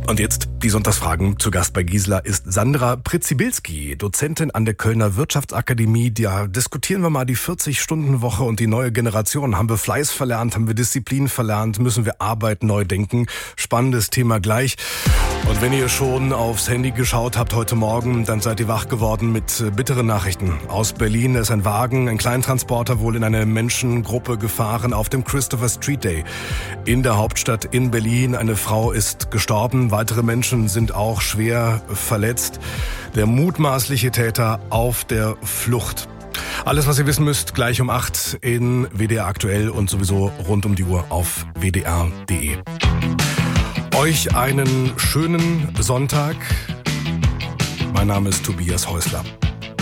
Und jetzt die Sonntagsfragen. Zu Gast bei Gisela ist Sandra Pritzibilski, Dozentin an der Kölner Wirtschaftsakademie. Ja, diskutieren wir mal die 40-Stunden-Woche und die neue Generation. Haben wir Fleiß verlernt? Haben wir Disziplin verlernt? Müssen wir Arbeit neu denken? Spannendes Thema gleich. Und wenn ihr schon aufs Handy geschaut habt heute Morgen, dann seid ihr wach geworden mit bitteren Nachrichten. Aus Berlin ist ein Wagen, ein Kleintransporter wohl in eine Menschengruppe gefahren auf dem Christopher Street Day. In der Hauptstadt in Berlin, eine Frau ist gestorben, weitere Menschen sind auch schwer verletzt. Der mutmaßliche Täter auf der Flucht. Alles, was ihr wissen müsst, gleich um 8 in WDR aktuell und sowieso rund um die Uhr auf wdr.de. Euch einen schönen Sonntag. Mein Name ist Tobias Häusler.